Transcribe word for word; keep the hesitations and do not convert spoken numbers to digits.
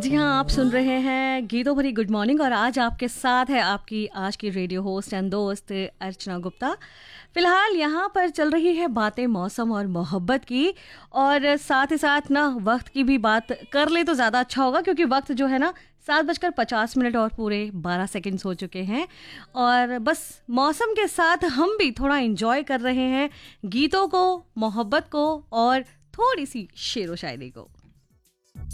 जी हाँ, आप सुन रहे हैं गीतों भरी गुड मॉर्निंग और आज आपके साथ है आपकी आज की रेडियो होस्ट एंड दोस्त अर्चना गुप्ता। फिलहाल यहाँ पर चल रही है बातें मौसम और मोहब्बत की, और साथ ही साथ ना वक्त की भी बात कर ले तो ज़्यादा अच्छा होगा, क्योंकि वक्त जो है ना सात बजकर पचास मिनट और पूरे बारह सेकंड्स हो चुके हैं। और बस मौसम के साथ हम भी थोड़ा इंजॉय कर रहे हैं गीतों को, मोहब्बत को और थोड़ी सी शेरो शायरी को।